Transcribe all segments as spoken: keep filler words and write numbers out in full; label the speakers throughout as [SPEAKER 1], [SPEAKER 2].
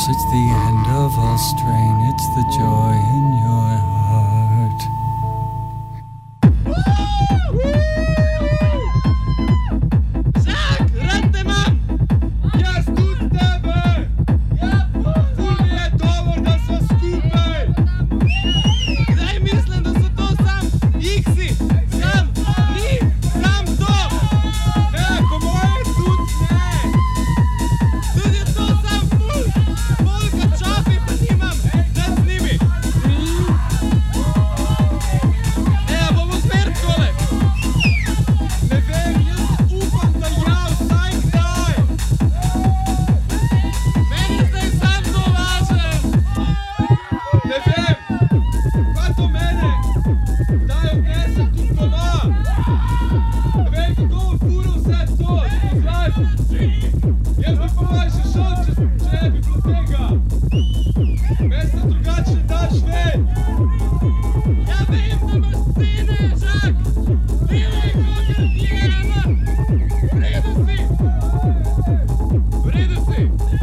[SPEAKER 1] stops, it's the end of all strain, it's the joy in your heart.
[SPEAKER 2] Zak, rad te mam! Jaz tudi tebe! Ful mi je dobro, da smo skupaj! Kdaj mislim, da so to sam iksi? Sam ni, sam to! Ne, po moje tudi ne! Tudi je to sam ful! Polka čopi pa nimam, da z njimi! Eja, bomo zmer takole! Ne vem, jaz upam, da ja, vsaj kdaj! Meni zdaj sam to važe! Ne vem, kaj to mene? Daj odnesem tudi doma! Ne vem, kako bo furo vse to, poznaj! Jaz bi po moje še šel, če, če ne bi bilo tega! Mesto drugače ne daš ven! Ja vem, da imaš scene, Žak! Delaj, koliko tega imam! V redu si! V redu si!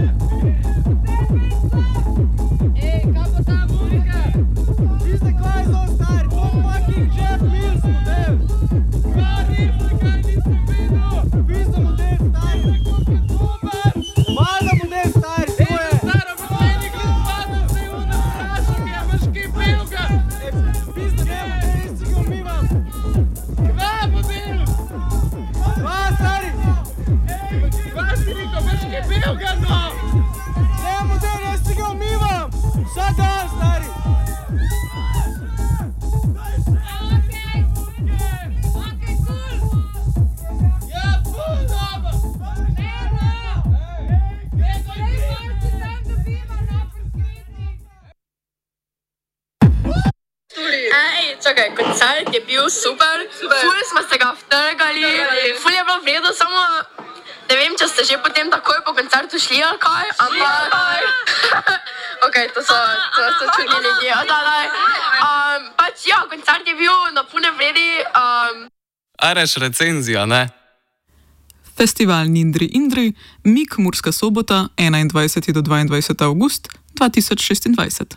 [SPEAKER 2] Ej, kaj pa ta muzika? Viste, kaj je zelo star? To fucking Jeff Mills model! Kaj res, kaj nisem videl? Viste model star? Super! Valjda model star, to je! Ej, star, ampak meni glasbata se je ona vpraša, ki je imaš kaj belga! Viste, ne, model si ga umivam! Kva model? Kva, stari? Kva si rekel, imaš kaj belga, no? Ne, model, jaz si ga umivam! Vsak dan, stari! Ja, ful dobro!
[SPEAKER 3] Ej, čakaj, koncert je bil super, ful smo se ga vtrgali, ful je bilo v redu, samo ne vem, če ste že potem takoj po koncertu šli ali kaj, ampak... Ok, to so, to so čudni ljudje, da, da. Um, pač ja, koncert je bil na pune vredi, um,
[SPEAKER 4] Areš recenzija, ne?
[SPEAKER 5] Festival Nindri Indri, Mik Murska Sobota, enaindvajseti do dvaindvajseti avgust dva tisoč šestindvajset.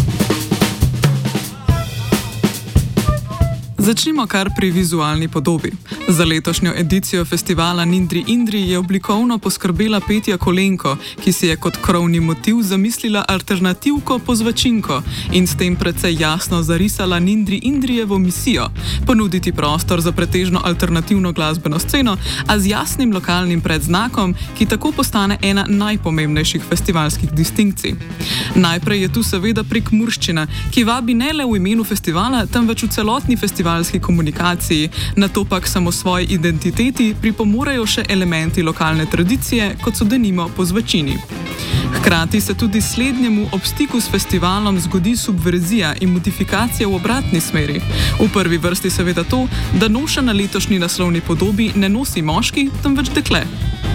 [SPEAKER 5] Začnimo kar pri vizualni podobi. Za letošnjo edicijo festivala Nindri Indri je oblikovno poskrbela Petja Kolenko, ki si je kot krovni motiv zamislila alternativko pozvačinko in s tem precej jasno zarisala Nindri Indrijevo misijo: ponuditi prostor za pretežno alternativno glasbeno sceno, a z jasnim lokalnim predznakom, ki tako postane ena najpomembnejših festivalskih distinkcij. Najprej je tu seveda prekmurščina, ki vabi ne le v imenu festivala, temveč v celotni festival komunikaciji, nato pa k samosvoji identiteti pripomorejo še elementi lokalne tradicije, kot so denimo pozvačini. Hkrati se tudi slednjemu ob stiku s festivalom zgodi subverzija in modifikacija v obratni smeri. V prvi vrsti seveda to, da noša na letošnji naslovni podobi ne nosi moški, temveč dekle.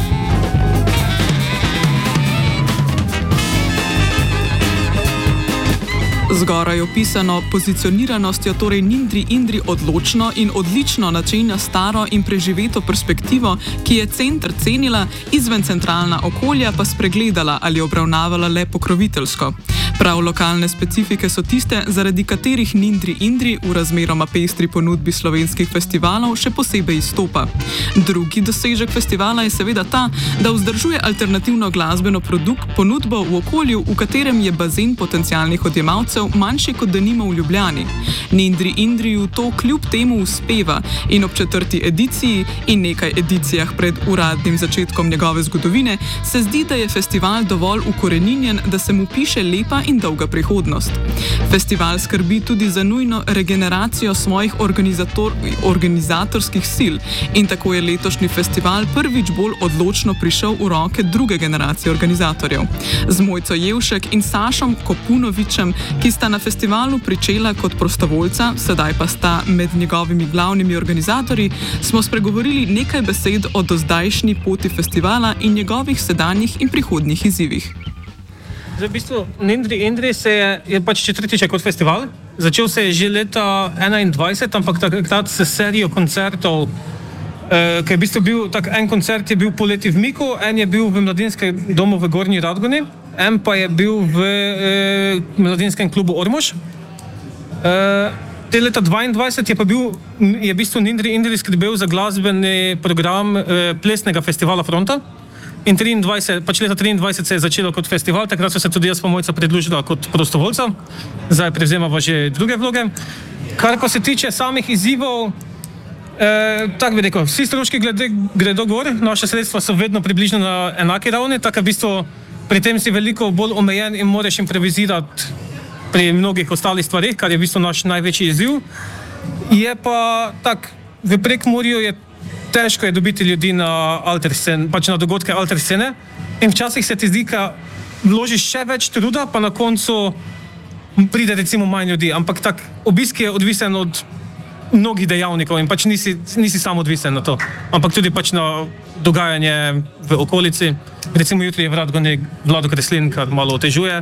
[SPEAKER 5] Zgoraj opisano pozicioniranostjo torej Nindri Indri odločno in odlično načenja staro in preživeto perspektivo, ki je center cenila, izven centralna okolja pa spregledala ali obravnavala le pokroviteljsko. Prav lokalne specifike so tiste, zaradi katerih Nindri Indri v razmeroma pestri ponudbi slovenskih festivalov še posebej izstopa. Drugi dosežek festivala je seveda ta, da vzdržuje alternativno glasbeno produkt ponudbo v okolju, v katerem je bazen potencialnih odjemalcev manjši kot denimo v Ljubljani. Nindri Indriju to kljub temu uspeva in ob četrti ediciji in nekaj edicijah pred uradnim začetkom njegove zgodovine se zdi, da je festival dovolj ukoreninjen, da se mu piše lepa in dolga prihodnost. Festival skrbi tudi za nujno regeneracijo svojih organizator, organizatorskih sil in tako je letošnji festival prvič bolj odločno prišel v roke druge generacije organizatorjev. Z Mojco Jevšek in Sašom Kopunovičem, ki sta na festivalu pričela kot prostovoljca, sedaj pa sta med njegovimi glavnimi organizatorji, smo spregovorili nekaj besed o dozdajšnji poti festivala in njegovih sedanjih in prihodnjih izzivih.
[SPEAKER 6] Zdaj, v bistvu, Nindri Indri se je, je pač četrtič kot festival. Začel se je že leta enaindvajset, ampak takrat se serijo koncertov, eh, ker je v bistvu bil, tak en koncert je bil poleti v Miku, en je bil v Mladinskem domu v Gornji Radgoni. en pa je bil v uh, mladinskem klubu Ormož. Uh, te leta dvaindvajset je pa bil, je v bistvu Nindri Indri skrbel za glasbeni program uh, plesnega festivala Fronta. In triindvajset, pač leta triindvajset se je začelo kot festival, takrat so se tudi jaz pa Mojca pridružila kot prostovoljca, zdaj prevzemava že druge vloge. Kar pa se tiče samih izzivov, eh, tako bi rekel, vsi stroški glede, gredo gor, naše sredstva so vedno približno na enaki ravni, tako v bistvu pri tem si veliko bolj omejen in moraš improvizirati pri mnogih ostalih stvarih, kar je v bistvu naš največji izziv. Je pa tak, v Prekmurju je težko je dobiti ljudi na alter scene, pač na dogodke alter scene in včasih se ti zdi, da vložiš še več truda, pa na koncu pride recimo manj ljudi, ampak tak obisk je odvisen od mnogih dejavnikov in pač nisi, nisi sam odvisen na to, ampak tudi pač na dogajanje v okolici. Recimo jutri je vrat goni Vlado Kreslin, kar malo otežuje.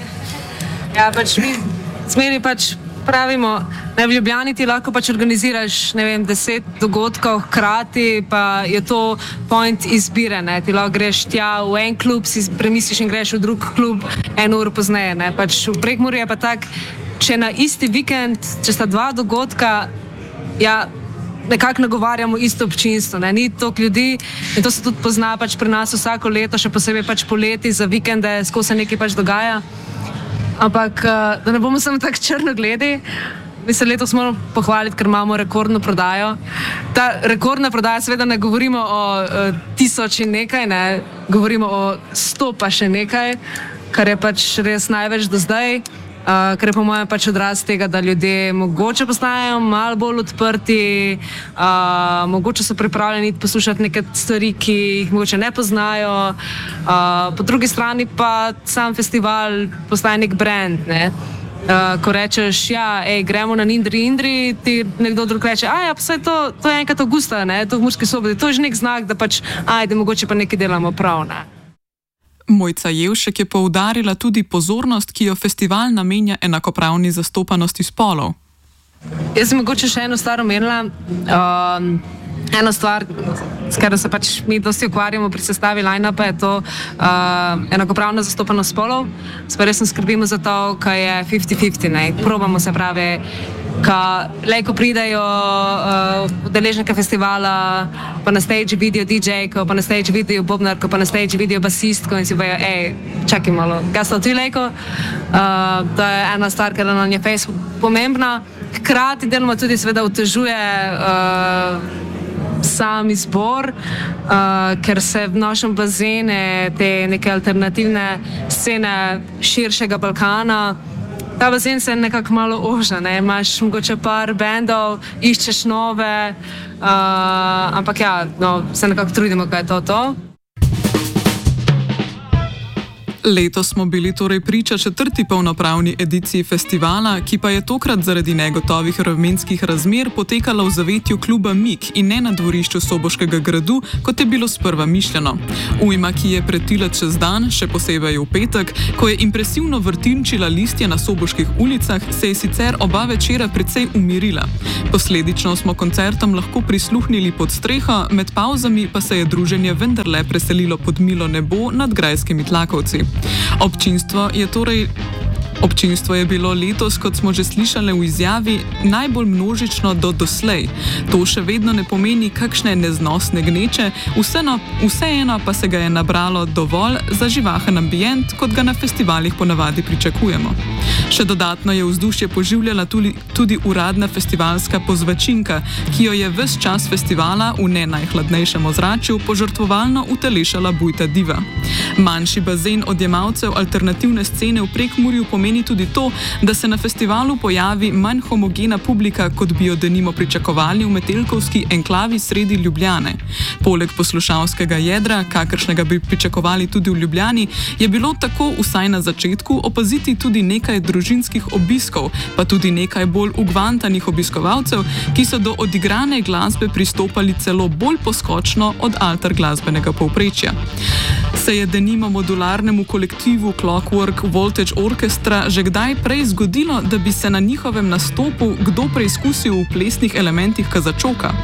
[SPEAKER 7] Ja, pač mi smeri pač pravimo, ne, v Ljubljani ti lahko pač organiziraš, ne vem, deset dogodkov hkrati, pa je to point izbire, ne, ti lahko greš tja v en klub, si premisliš in greš v drug klub eno uro pozneje, ne, pač v Prekmurju je pa tak, če na isti vikend, če sta dva dogodka, ja, nekako nagovarjamo isto občinstvo, ne, ni toliko ljudi in to se tudi pozna pač pri nas vsako leto, še posebej pač poleti za vikende, skozi se nekaj pač dogaja. Ampak, da ne bomo samo tako črno gledi, mi se letos moramo pohvaliti, ker imamo rekordno prodajo. Ta rekordna prodaja, seveda ne govorimo o uh, tisoč in nekaj, ne, govorimo o sto pa še nekaj, kar je pač res največ do zdaj, uh, ker je po mojem pač odraz tega, da ljudje mogoče postajajo malo bolj odprti, uh, mogoče so pripravljeni poslušati neke stvari, ki jih mogoče ne poznajo. Uh, po drugi strani pa sam festival postaje nek brand, ne. Uh, ko rečeš, ja, ej, gremo na Nindri Indri, ti nekdo drug reče, a ja, pa saj to, to je enkrat avgusta, ne, to v Murski Soboti, to je že nek znak, da pač, ajde, mogoče pa nekaj delamo prav, ne.
[SPEAKER 5] Mojca Jevšek je poudarila tudi pozornost, ki jo festival namenja enakopravni zastopanosti spolov.
[SPEAKER 7] Jaz sem mogoče še eno stvar omenila. Um, eno stvar, s katero se pač mi dosti ukvarjamo pri sestavi line-upa, je to uh, enakopravna zastopanost spolov. Spaj res skrbimo za to, kaj je fifty fifty, ne. Probamo se pravi, ka lejko pridejo uh, udeleženke festivala, pa na stage vidijo D J-ko, pa na stage vidijo bobnarko, pa na stage vidijo basistko in si bojo, ej, čakaj malo, kaj so ti lejko? Uh, to je ena stvar, ker na nje Facebook pomembna. Hkrati deloma tudi seveda otežuje uh, sam izbor, uh, ker se vnašam bazene, te neke alternativne scene širšega Balkana. Ta bazen se nekako malo oža, ne, imaš mogoče par bendov, iščeš nove, uh, ampak ja, no, se nekako trudimo, kaj je to to.
[SPEAKER 5] Letos smo bili torej priča četrti polnopravni ediciji festivala, ki pa je tokrat zaradi negotovih vremenskih razmer potekala v zavetju kluba Mik in ne na dvorišču Soboškega gradu, kot je bilo sprva mišljeno. Ujma, ki je pretila čez dan, še posebej v petek, ko je impresivno vrtinčila listje na soboških ulicah, se je sicer oba večera precej umirila. Posledično smo koncertom lahko prisluhnili pod streho, med pavzami pa se je druženje vendarle preselilo pod milo nebo nad grajskimi tlakovci. Občinstvo je torej Občinstvo je bilo letos, kot smo že slišali v izjavi, najbolj množično do doslej. To še vedno ne pomeni kakšne neznosne gneče, vseeno, vseeno pa se ga je nabralo dovolj za živahen ambient, kot ga na festivalih ponavadi pričakujemo. Še dodatno je vzdušje poživljala tudi, tudi uradna festivalska pozvačinka, ki jo je ves čas festivala v ne najhladnejšem ozračju požrtvovalno utelešala Bujta Diva. Manjši bazen odjemalcev alternativne scene v Prekmurju pomeni tudi to, da se na festivalu pojavi manj homogena publika, kot bi jo denimo pričakovali v metelkovski enklavi sredi Ljubljane. Poleg poslušalskega jedra, kakršnega bi pričakovali tudi v Ljubljani, je bilo tako vsaj na začetku opaziti tudi nekaj družinskih obiskov, pa tudi nekaj bolj ugvantanih obiskovalcev, ki so do odigrane glasbe pristopali celo bolj poskočno od altar glasbenega povprečja. Se je denimo modularnemu kolektivu Clockwork Voltage Orchestra že kdaj prej zgodilo, da bi se na njihovem nastopu kdo preizkusil v plesnih elementih kazačoka?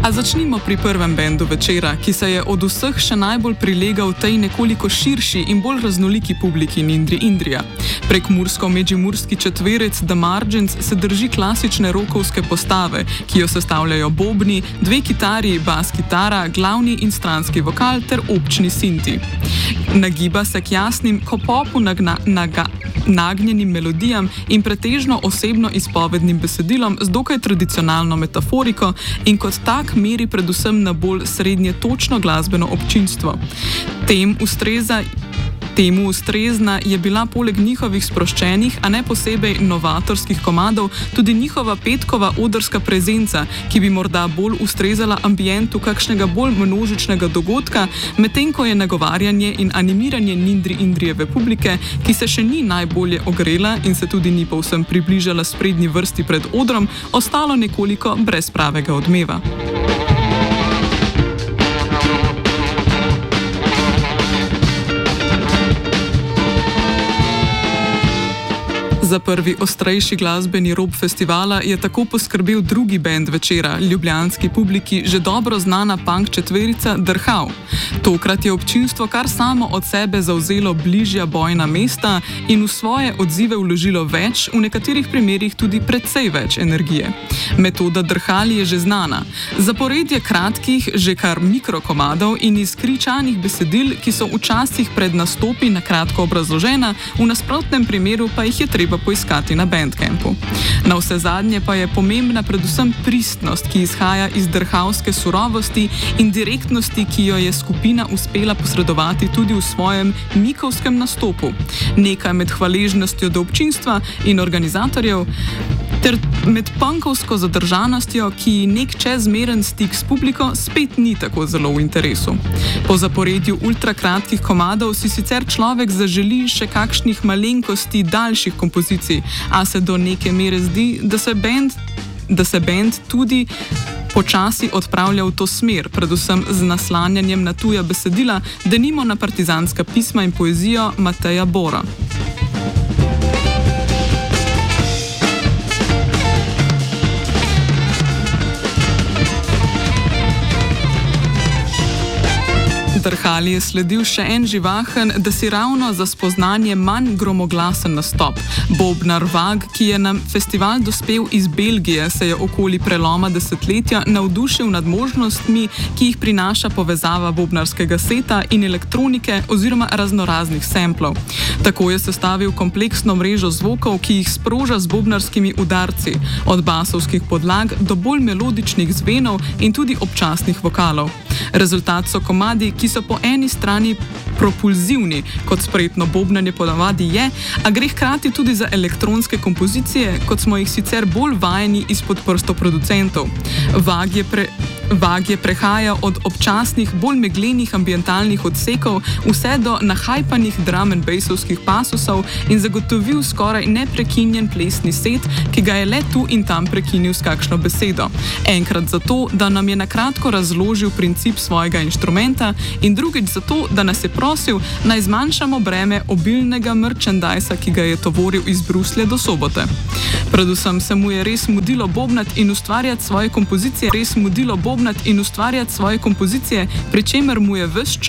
[SPEAKER 5] A začnimo pri prvem bendu večera, ki se je od vseh še najbolj prilegal tej nekoliko širši in bolj raznoliki publiki Nindri Indrija. Prek mursko-medžimurski četverec The Margins se drži klasične rokovske postave, ki jo sestavljajo bobni, dve kitari, bas kitara, glavni in stranski vokal ter občni sinti. Nagiba se k jasnim, ko popu nagna, naga, nagnjenim melodijam in pretežno osebno izpovednim besedilom z dokaj tradicionalno metaforiko in kot tak meri predvsem na bolj srednje točno glasbeno občinstvo. Tem ustreza Temu ustrezna je bila poleg njihovih sproščenih, a ne posebej novatorskih komadov, tudi njihova petkova odrska prezenca, ki bi morda bolj ustrezala ambientu kakšnega bolj množičnega dogodka, medtem ko je nagovarjanje in animiranje Nindri Indrijeve publike, ki se še ni najbolje ogrela in se tudi ni povsem približala sprednji vrsti pred odrom, ostalo nekoliko brez pravega odmeva. Za prvi ostrejši glasbeni rob festivala je tako poskrbel drugi bend večera, ljubljanski publiki že dobro znana punk četverica Drhal. Tokrat je občinstvo kar samo od sebe zavzelo bližja bojna mesta in v svoje odzive vložilo več, v nekaterih primerih tudi precej več energije. Metoda Drhal je že znana. Zaporedje kratkih, že kar mikrokomadov in izkričanih besedil, ki so včasih pred nastopi na kratko obrazložena, v nasprotnem primeru pa jih je treba poiskati na Bandcampu. Na vse zadnje pa je pomembna predvsem pristnost, ki izhaja iz drhavske surovosti in direktnosti, ki jo je skupina uspela posredovati tudi v svojem mikovskem nastopu. Nekaj med hvaležnostjo do občinstva in organizatorjev ter med punkovsko zadržanostjo, ki nek čezmeren stik s publiko spet ni tako zelo v interesu. Po zaporedju ultrakratkih komadov si sicer človek zaželi še kakšnih malenkosti daljših kompozicij, a se do neke mere zdi, da se band, da se band tudi počasi odpravlja v to smer, predvsem z naslanjanjem na tuja besedila, denimo na partizanska pisma in poezijo Mateja Bora. Drhali je sledil še en živahen, da si ravno za spoznanje manj gromoglasen nastop. Bobnar Vag, ki je na festival dospel iz Belgije, se je okoli preloma desetletja navdušil nad možnostmi, ki jih prinaša povezava bobnarskega seta in elektronike oziroma raznoraznih samplov. Tako je sestavil kompleksno mrežo zvokov, ki jih sproža z bobnarskimi udarci, od basovskih podlag do bolj melodičnih zvenov in tudi občasnih vokalov. Rezultat so komadi, ki so po eni strani propulzivni, kot spretno bobnanje ponavadi je, a gre hkrati tudi za elektronske kompozicije, kot smo jih sicer bolj vajeni izpod prstov producentov. Vag je, pre, Vag je prehajal od občasnih, bolj meglenih ambientalnih odsekov vse do nahajpanih drum and bassovskih pasusov in zagotovil skoraj neprekinjen plesni set, ki ga je le tu in tam prekinil s kakšno besedo. Enkrat zato, da nam je na kratko razložil princip svojega inštrumenta in drugič zato, da nas je prosil, naj zmanjšamo breme obilnega merchandisa, ki ga je tovoril iz Bruslja do Sobote. Predvsem se mu je res mudilo bobnat in ustvarjati svoje kompozicije, res mudilo bobnat in ustvarjati svoje kompozicije, pri čemer mu je ves